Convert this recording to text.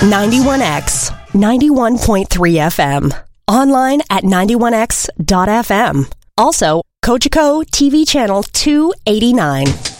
91X, 91.3 FM. Online at 91x.fm. Also, Cogeco TV channel 289.